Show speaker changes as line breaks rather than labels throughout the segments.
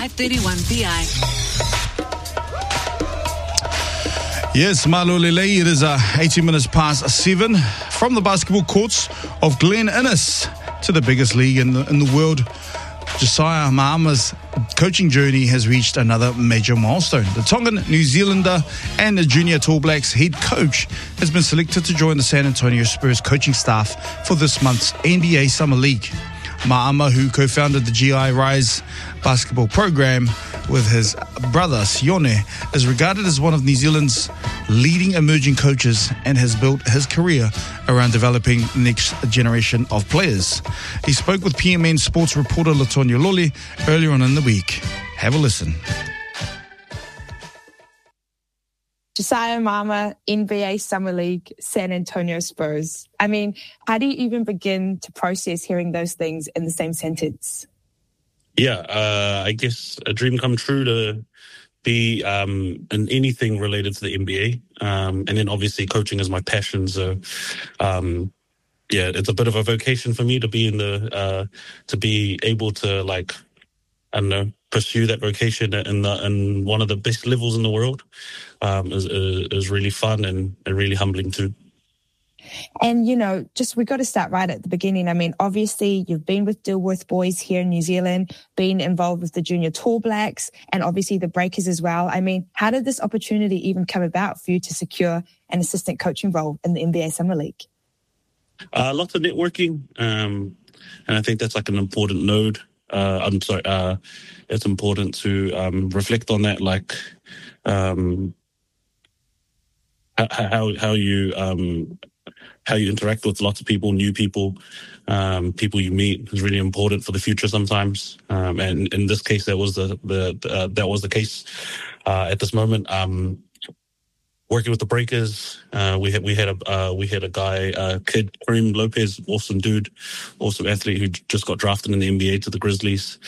531 BI.
Yes, Malolele, it is 18 minutes past 7 from the basketball courts of Glen Innes to the biggest league in the world. Josiah Ma'ama's coaching journey has reached another major milestone. The Tongan New Zealander and the Junior Tall Blacks head coach has been selected to join the San Antonio Spurs coaching staff for this month's NBA Summer League. Ma'ama, who co-founded the GI Rise basketball program with his brother Sione, is regarded as one of New Zealand's leading emerging coaches and has built his career around developing the next generation of players. He spoke with PMN sports reporter Latonia Loli earlier on in the week. Have a listen.
Josiah Ma'ama, NBA Summer League, San Antonio Spurs. I mean, how do you even begin to process hearing those things in the same sentence?
Yeah, I guess a dream come true to be in anything related to the NBA. And then obviously coaching is my passion. So, yeah, it's a bit of a vocation for me to be to be able to, like, I don't know, pursue that vocation in one of the best levels in the world. Is really fun and really humbling too.
And, you know, we got to start right at the beginning. I mean, obviously, you've been with Dilworth Boys here in New Zealand, been involved with the Junior Tall Blacks, and obviously the Breakers as well. I mean, how did this opportunity even come about for you to secure an assistant coaching role in the NBA Summer League?
Lots of networking, and I think that's like an important node. It's important to reflect on that, like how you interact with lots of people, new people, people you meet is really important for the future sometimes. And in this case, that was the case at this moment. Working with the Breakers, we had a guy, Kid Kareem Lopez, awesome dude, awesome athlete who just got drafted in the NBA to the Grizzlies.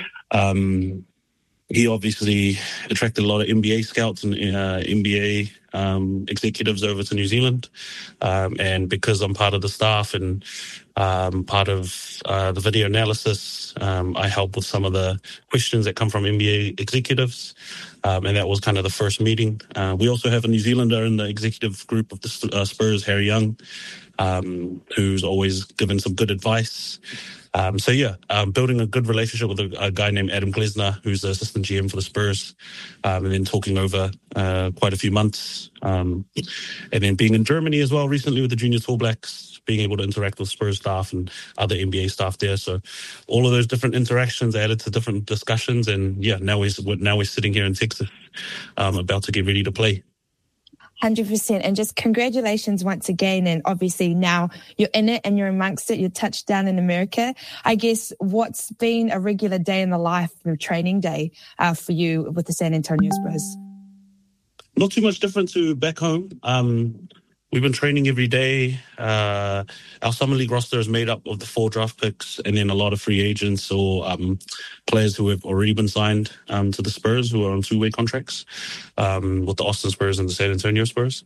He obviously attracted a lot of NBA scouts and NBA executives over to New Zealand. And because I'm part of the staff and part of the video analysis, I help with some of the questions that come from NBA executives. And that was kind of the first meeting. We also have a New Zealander in the executive group of the Spurs, Harry Young, who's always given some good advice. Building a good relationship with a guy named Adam Glesner, who's the assistant GM for the Spurs, and then talking over quite a few months. And then being in Germany as well recently with the Junior Tall Blacks, being able to interact with Spurs staff and other NBA staff there. So all of those different interactions added to different discussions. And yeah, now we're sitting here in Texas, about to get ready to play.
100%. And just congratulations once again. And obviously now you're in it and you're amongst it. You're touched down in America. I guess what's been a regular day in the life of training day for you with the San Antonio Spurs?
Not too much different to back home. We've been training every day. Our summer league roster is made up of the 4 draft picks and then a lot of free agents or players who have already been signed to the Spurs who are on 2-way contracts with the Austin Spurs and the San Antonio Spurs.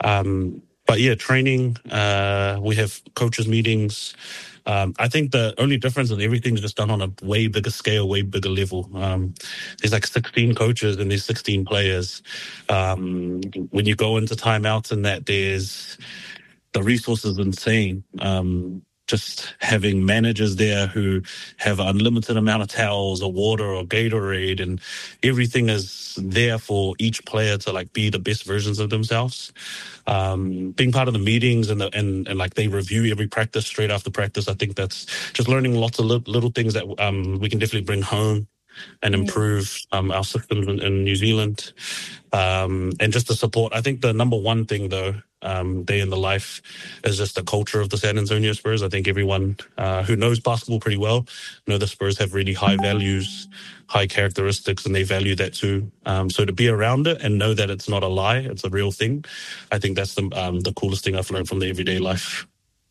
But yeah, training, we have coaches meetings. I think the only difference is everything's just done on a way bigger scale, way bigger level. There's like 16 coaches and there's 16 players. When you go into timeouts and that, there's the resources insane. Just having managers there who have an unlimited amount of towels or water or Gatorade, and everything is there for each player to like be the best versions of themselves. Being part of the meetings and like they review every practice straight after practice. I think that's just learning lots of little things that we can definitely bring home and improve our systems in New Zealand. And just the support. I think the number one thing though, day in the life is just the culture of the San Antonio Spurs. I think everyone who knows basketball pretty well know the Spurs have really high values, high characteristics, and they value that too. So to be around it and know that it's not a lie, it's a real thing, I think that's the coolest thing I've learned from the everyday life.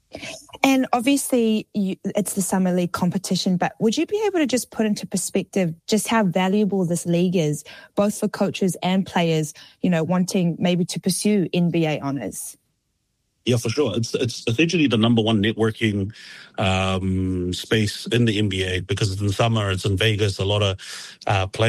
And obviously, it's the Summer League competition, but would you be able to just put into perspective just how valuable this league is, both for coaches and players, you know, wanting maybe to pursue NBA honors?
Yeah, for sure. It's essentially the number one networking space in the NBA because in the summer, it's in Vegas. A lot of players